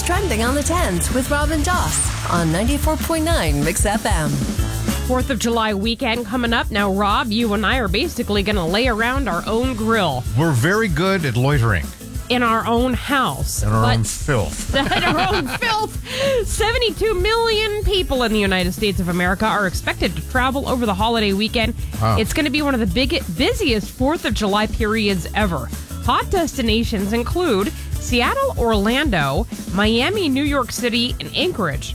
What's trending on the 10s with Robin Doss on 94.9 Mix FM. 4th of July weekend coming up. Now, Rob, you and I are basically going to lay around our own grill. We're very good at loitering. In our own house. In our own filth. In our own filth. 72 million people in the United States of America are expected to travel over the holiday weekend. Wow. It's going to be one of the busiest 4th of July periods ever. Hot destinations include Seattle, Orlando, Miami, New York City, and Anchorage.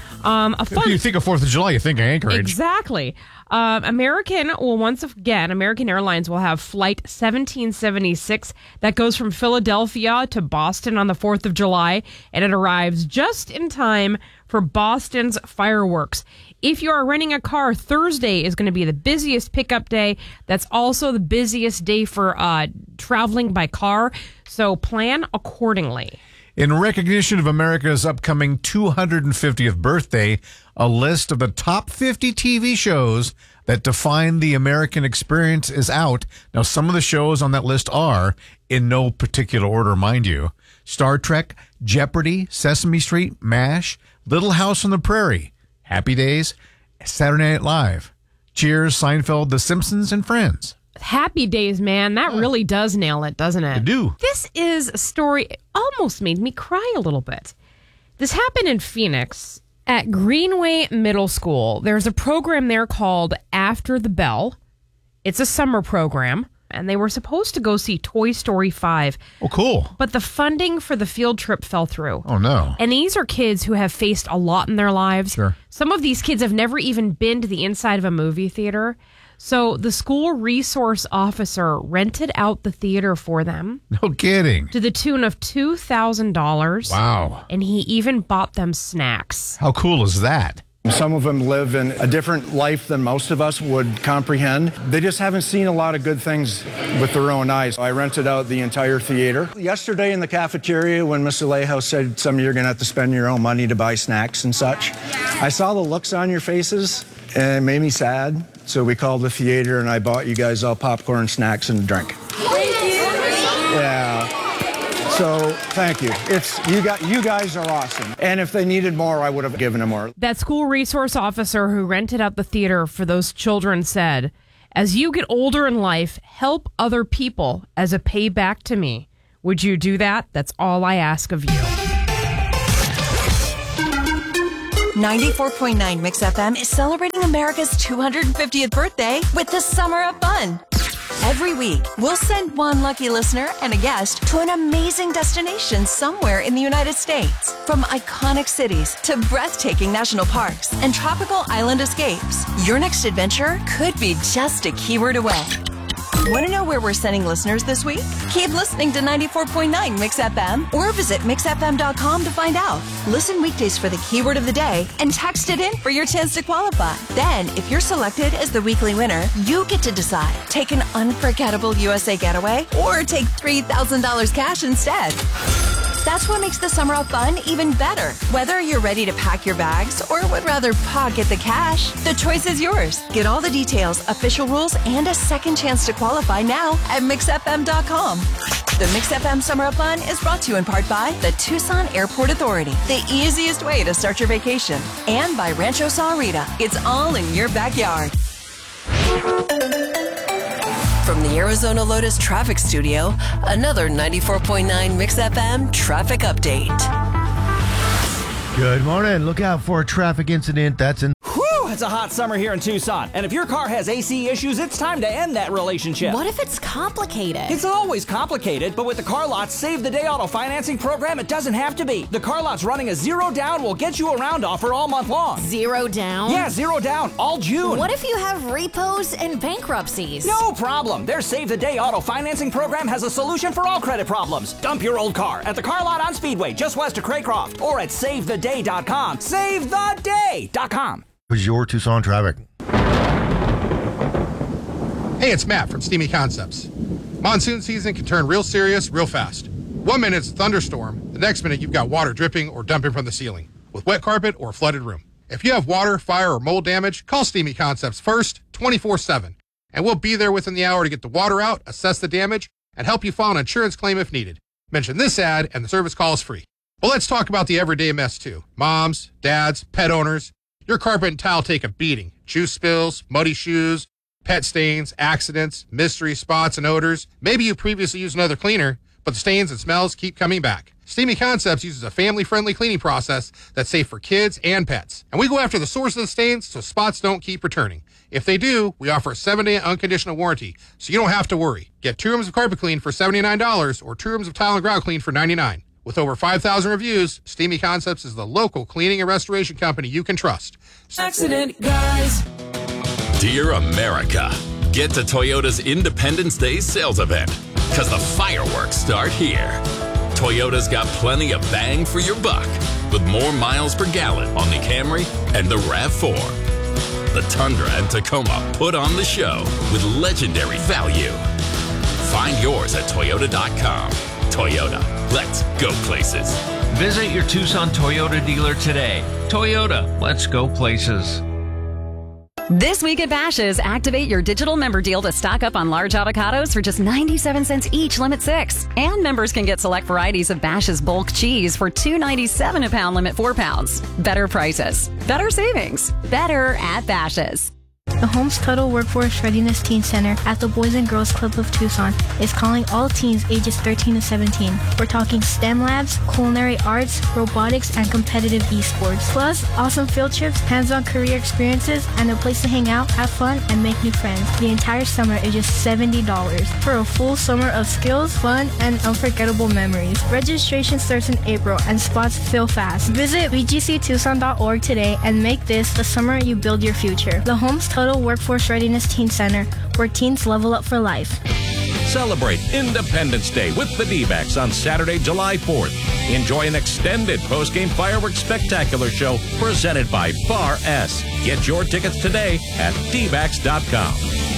If you think of 4th of July, you think of Anchorage. Exactly. American Airlines will have Flight 1776 that goes from Philadelphia to Boston on the 4th of July, and it arrives just in time for Boston's fireworks. If you are renting a car, Thursday is going to be the busiest pickup day. That's also the busiest day for traveling by car, so plan accordingly. In recognition of America's upcoming 250th birthday, a list of the top 50 TV shows that define the American experience is out. Now, some of the shows on that list are, in no particular order, mind you, Star Trek, Jeopardy, Sesame Street, MASH, Little House on the Prairie, Happy Days, Saturday Night Live, Cheers, Seinfeld, The Simpsons, and Friends. Happy Days, man. That really does nail it, doesn't it? They do. This is a story, it almost made me cry a little bit. This happened in Phoenix at Greenway Middle School. There's a program there called After the Bell. It's a summer program, and they were supposed to go see Toy Story 5. Oh, cool. But the funding for the field trip fell through. Oh, no. And these are kids who have faced a lot in their lives. Sure. Some of these kids have never even been to the inside of a movie theater. So the school resource officer rented out the theater for them. No kidding. To the tune of $2,000. Wow. And he even bought them snacks. How cool is that? Some of them live in a different life than most of us would comprehend. They just haven't seen a lot of good things with their own eyes. I rented out the entire theater. Yesterday in the cafeteria, when Miss Alejo said some of you are going to have to spend your own money to buy snacks and such, I saw the looks on your faces, and it made me sad. So we called the theater, and I bought you guys all popcorn, snacks, and a drink. Thank you. Yeah. So thank you. You guys are awesome. And if they needed more, I would have given them more. That school resource officer who rented out the theater for those children said, "As you get older in life, help other people as a payback to me. Would you do that? That's all I ask of you." 94.9 Mix FM is celebrating America's 250th birthday with the Summer of Fun. Every week, we'll send one lucky listener and a guest to an amazing destination somewhere in the United States. From iconic cities to breathtaking national parks and tropical island escapes, your next adventure could be just a keyword away. Want to know where we're sending listeners this week? Keep listening to 94.9 Mix FM or visit mixfm.com to find out. Listen weekdays for the keyword of the day and text it in for your chance to qualify. Then, if you're selected as the weekly winner, you get to decide. Take an unforgettable USA getaway or take $3,000 cash instead. That's what makes the Summer of Fun even better. Whether you're ready to pack your bags or would rather pocket the cash, the choice is yours. Get all the details, official rules, and a second chance to qualify now at mixfm.com. The Mix FM Summer of Fun is brought to you in part by the Tucson Airport Authority, the easiest way to start your vacation, and by Rancho Sahuarita. It's all in your backyard. From the Arizona Lotus Traffic Studio, another 94.9 Mix FM traffic update. Good morning. Look out for a traffic incident that's in. It's a hot summer here in Tucson, and if your car has AC issues, it's time to end that relationship. What if it's complicated? It's always complicated, but with the Car Lot's Save the Day Auto Financing program, it doesn't have to be. The Car Lot's running a zero down will get you around offer all month long. Zero down? Yeah, zero down, all June. What if you have repos and bankruptcies? No problem. Their Save the Day Auto Financing program has a solution for all credit problems. Dump your old car at the Car Lot on Speedway, just west of Craycroft, or at SaveTheDay.com. SaveTheDay.com. Was your Tucson traffic? Hey, it's Matt from Steamy Concepts. Monsoon season can turn real serious real fast. 1 minute it's a thunderstorm, the next minute you've got water dripping or dumping from the ceiling with wet carpet or a flooded room. If you have water, fire, or mold damage, call Steamy Concepts first 24/7, and we'll be there within the hour to get the water out, assess the damage, and help you file an insurance claim if needed. Mention this ad and the service call is free. Well, let's talk about the everyday mess, too. Moms, dads, pet owners. Your carpet and tile take a beating. Juice spills, muddy shoes, pet stains, accidents, mystery spots and odors. Maybe you previously used another cleaner, but the stains and smells keep coming back. Steamy Concepts uses a family-friendly cleaning process that's safe for kids and pets. And we go after the source of the stains so spots don't keep returning. If they do, we offer a 7-day unconditional warranty, so you don't have to worry. Get 2 rooms of carpet clean for $79 or 2 rooms of tile and grout clean for $99. With over 5,000 reviews, Steamy Concepts is the local cleaning and restoration company you can trust. Accident guys. Dear America, get to Toyota's Independence Day sales event, because the fireworks start here. Toyota's got plenty of bang for your buck, with more miles per gallon on the Camry and the RAV4. The Tundra and Tacoma put on the show with legendary value. Find yours at Toyota.com. Toyota, let's go places. Visit your Tucson Toyota dealer today. Toyota, let's go places. This week at Bash's', activate your digital member deal to stock up on large avocados for just 97 cents each, limit 6. And members can get select varieties of Bash's' bulk cheese for $2.97 a pound, limit 4 pounds. Better prices, better savings, better at Bash's'. The Holmes Total Workforce Readiness Teen Center at the Boys and Girls Club of Tucson is calling all teens ages 13 to 17. We're talking STEM labs, culinary arts, robotics, and competitive esports. Plus, awesome field trips, hands-on career experiences, and a place to hang out, have fun, and make new friends. The entire summer is just $70 for a full summer of skills, fun, and unforgettable memories. Registration starts in April, and spots fill fast. Visit bgctucson.org today and make this the summer you build your future. The Holmes Total Workforce Readiness Teen Center, where teens level up for life. Celebrate Independence Day with the D-backs on Saturday, July 4th. Enjoy an extended post-game fireworks spectacular show presented by Bar S. Get your tickets today at dbacks.com.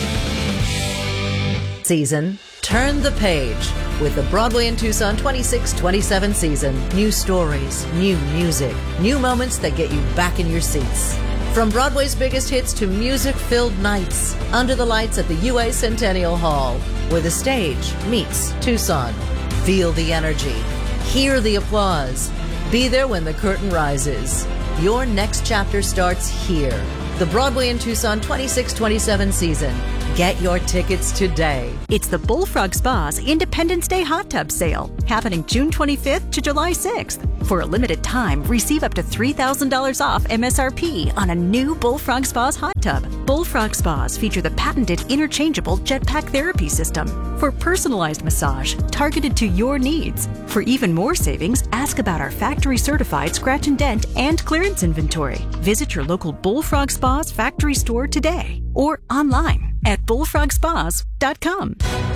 Season, turn the page with the Broadway in Tucson 26-27 season. New stories, new music, new moments that get you back in your seats. From Broadway's biggest hits to music-filled nights under the lights at the UA Centennial Hall, where the stage meets Tucson. Feel the energy. Hear the applause. Be there when the curtain rises. Your next chapter starts here. The Broadway in Tucson 26-27 season. Get your tickets today. It's the Bullfrog Spa's Independence Day Hot Tub Sale, happening June 25th to July 6th. For a limited time, receive up to $3,000 off MSRP on a new Bullfrog Spa's hot tub. Bullfrog Spas feature the patented interchangeable jetpack therapy system for personalized massage targeted to your needs. For even more savings, ask about our factory-certified scratch and dent and clearance inventory. Visit your local Bullfrog Spa's factory store today or online at bullfrogspas.com.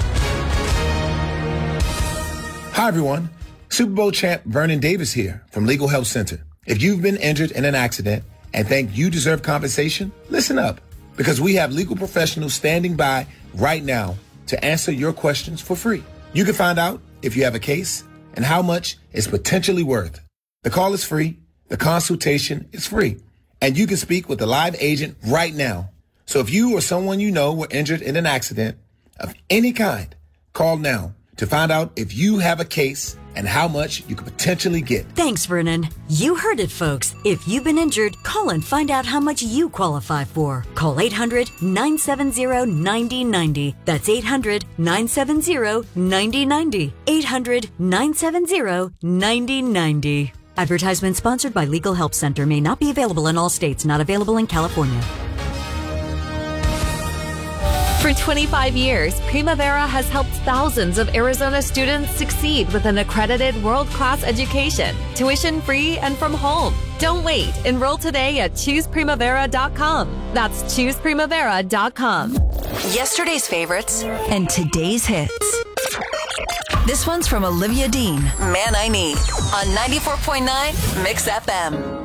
Hi, everyone. Super Bowl champ Vernon Davis here from Legal Help Center. If you've been injured in an accident and think you deserve compensation, listen up, because we have legal professionals standing by right now to answer your questions for free. You can find out if you have a case and how much it's potentially worth. The call is free, the consultation is free, and you can speak with a live agent right now. So if you or someone you know were injured in an accident of any kind, call now to find out if you have a case and how much you could potentially get. Thanks, Vernon. You heard it, folks. If you've been injured, call and find out how much you qualify for. Call 800-970-9090. That's 800-970-9090. 800-970-9090. Advertisement sponsored by Legal Help Center. May not be available in all states. Not available in California. For 25 years, Primavera has helped thousands of Arizona students succeed with an accredited world-class education, tuition-free and from home. Don't wait. Enroll today at ChoosePrimavera.com. That's ChoosePrimavera.com. Yesterday's favorites and today's hits. This one's from Olivia Dean, Man I Need, on 94.9 Mix FM.